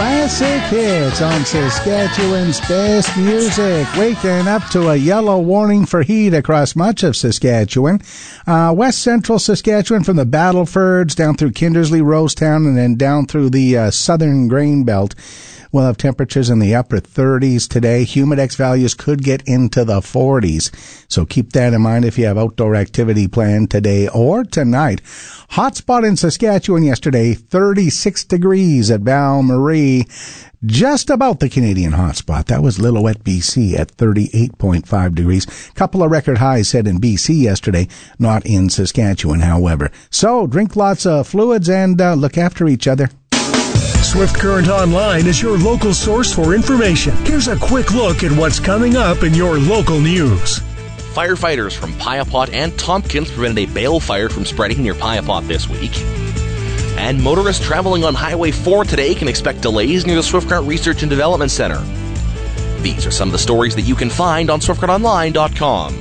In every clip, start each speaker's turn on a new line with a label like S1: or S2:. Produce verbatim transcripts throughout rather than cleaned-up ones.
S1: Classic hits on Saskatchewan's best music. Waking up to a yellow warning for heat across much of Saskatchewan. Uh, west central Saskatchewan from the Battlefords down through Kindersley, Rosetown, and then down through the uh, southern grain belt. We'll have temperatures in the upper thirties today. Humidex values could get into the forties. So keep that in mind if you have outdoor activity planned today or tonight. Hot spot in Saskatchewan yesterday, thirty-six degrees at Val Marie. Just about the Canadian hotspot. That was Lillooet, B C at thirty-eight point five degrees. Couple of record highs set in B C yesterday, not in Saskatchewan, however. So drink lots of fluids and uh, look after each other.
S2: Swift Current Online is your local source for information. Here's a quick look at what's coming up in your local news.
S3: Firefighters from Piapot and Tompkins prevented a bale fire from spreading near Piapot this week. And motorists traveling on Highway four today can expect delays near the Swift Current Research and Development Center. These are some of the stories that you can find on swift current online dot com.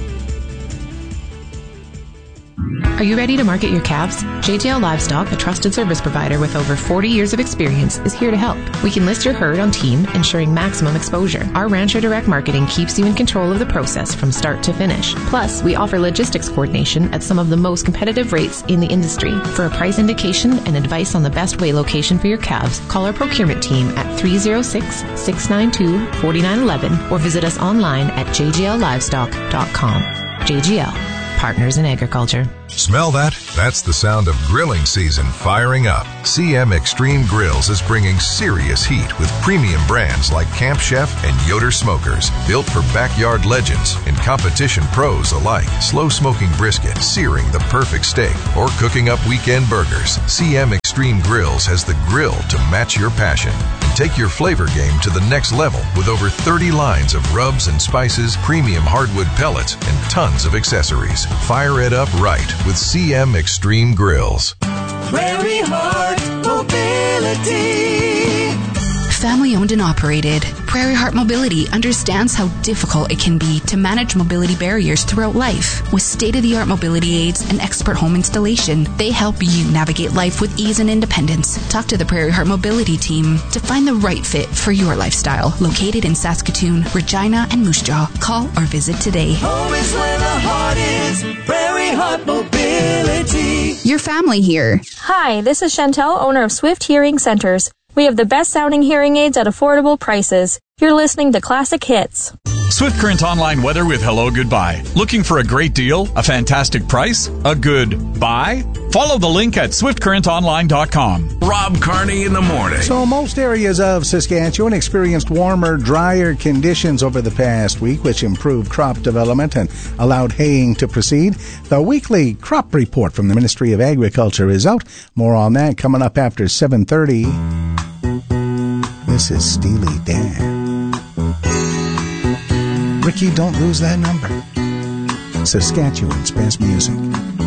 S4: Are you ready to market your calves? J J L Livestock, a trusted service provider with over forty years of experience, is here to help. We can list your herd on team, ensuring maximum exposure. Our Rancher Direct Marketing keeps you in control of the process from start to finish. Plus, we offer logistics coordination at some of the most competitive rates in the industry. For a price indication and advice on the best weigh location for your calves, call our procurement team at three oh six, six nine two, four nine one one or visit us online at j j l livestock dot com. J G L, Partners in Agriculture.
S5: Smell that? That's the sound of grilling season firing up. C M Extreme Grills is bringing serious heat with premium brands like Camp Chef and Yoder Smokers, built for backyard legends and competition pros alike. Slow smoking brisket, searing the perfect steak, or cooking up weekend burgers. C M Extreme Grills has the grill to match your passion. And take your flavor game to the next level with over thirty lines of rubs and spices, premium hardwood pellets, and tons of accessories. Fire it up right with C M Extreme Grills.
S6: Prairie Heart Mobility.
S7: Family owned and operated, Prairie Heart Mobility understands how difficult it can be to manage mobility barriers throughout life. With state-of-the-art mobility aids and expert home installation, they help you navigate life with ease and independence. Talk to the Prairie Heart Mobility team to find the right fit for your lifestyle. Located in Saskatoon, Regina, and Moose Jaw. Call or visit today.
S6: Home is where the heart is. Prairie Heart Mobility.
S7: Your family here.
S8: Hi, this is Chantel, owner of Swift Hearing Centers. We have the best sounding hearing aids at affordable prices. You're listening to Classic Hits.
S9: Swift Current Online weather with Hello Goodbye. Looking for a great deal, a fantastic price, a good buy? Follow the link at swift current online dot com.
S10: Rob Carney in the morning.
S1: So most areas of Saskatchewan experienced warmer, drier conditions over the past week, which improved crop development and allowed haying to proceed. The weekly crop report from the Ministry of Agriculture is out. More on that coming up after seven thirty. This is Steely Dan. Ricky, don't lose that number. Saskatchewan's best music.